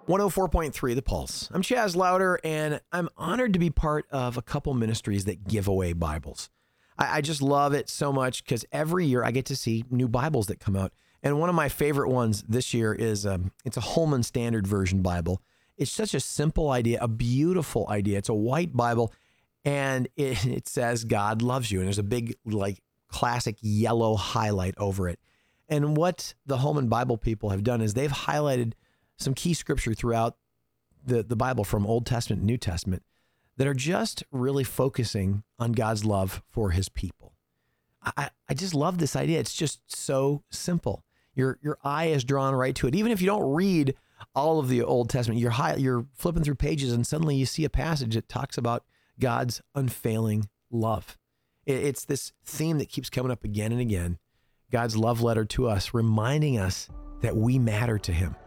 104.3 The Pulse. I'm Chaz Louder, and I'm honored to be part of a couple ministries that give away Bibles. I just love it so much because every year I get to see new Bibles that come out. And one of my favorite ones this year is it's a Holman Standard Version Bible. It's such a simple idea, a beautiful idea. It's a white Bible, and it says God loves you. And there's a big, classic yellow highlight over it. And what the Holman Bible people have done is they've highlighted some key scripture throughout the Bible from Old Testament and New Testament that are just really focusing on God's love for his people. I just love this idea. It's just so simple. Your eye is drawn right to it. Even if you don't read all of the Old Testament, you're flipping through pages and suddenly you see a passage that talks about God's unfailing love. It's this theme that keeps coming up again and again. God's love letter to us, reminding us that we matter to him.